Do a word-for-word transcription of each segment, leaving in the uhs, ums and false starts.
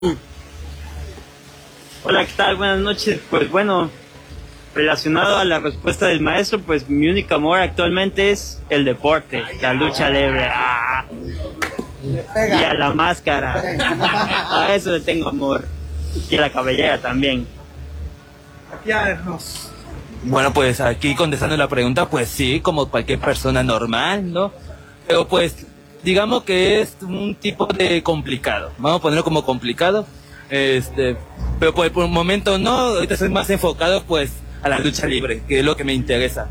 Hola, ¿qué tal? Buenas noches. Pues bueno, relacionado a la respuesta del maestro, pues mi único amor actualmente es el deporte, la lucha libre. ¡Ah! Y a la máscara. A eso le tengo amor. Y a la cabellera también. Bueno, pues aquí contestando la pregunta, pues sí, como cualquier persona normal, ¿no? Pero pues, digamos que es un tipo de complicado. Vamos a ponerlo como complicado. Este, pero por el momento no, ahorita estoy más enfocado pues a la lucha libre, que es lo que me interesa.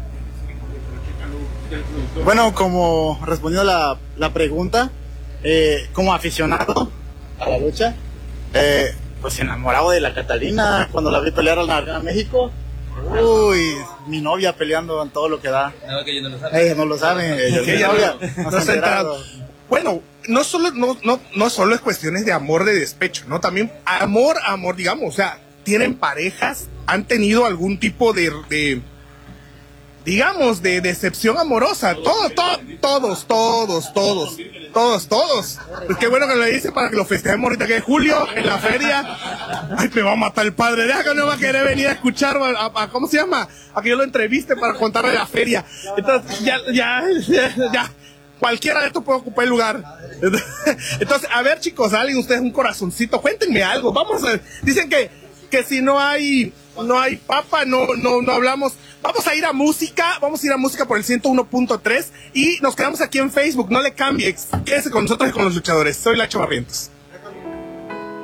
Bueno, como respondiendo la, la pregunta, eh, como aficionado a la lucha, eh, pues enamorado de la Catalina, cuando la vi pelear en la Arena México. Uy, mi novia peleando en todo lo que da. No, que yo no lo sabe. Ella no lo sabe, ella, Que mi ella novia, no- no no se se ha ha enterado. enterado. Bueno, no solo, no, no, no solo es cuestiones de amor, de despecho, ¿no? También amor, amor, digamos, o sea, tienen parejas, han tenido algún tipo de, de digamos, de decepción amorosa. Todo, todo, todos, todos, todos, todos, todos. Pues qué bueno que lo dice para que lo festejemos ahorita que es julio, en la feria. Ay, me va a matar el padre, deja que no va a querer venir a escuchar, a, a- a- ¿cómo se llama? A que yo lo entreviste para contarle la feria. Entonces, ya, ya, ya, ya. Cualquiera de estos puede ocupar el lugar. Entonces, a ver, chicos, alguien, ustedes un corazoncito, cuéntenme algo. Vamos a, dicen que, que si no hay, no hay papa, no, no, no hablamos. Vamos a ir a música, vamos a ir a música por el ciento uno punto tres y nos quedamos aquí en Facebook. No le cambies, quédese con nosotros y con los luchadores. Soy Lacho Barrientos.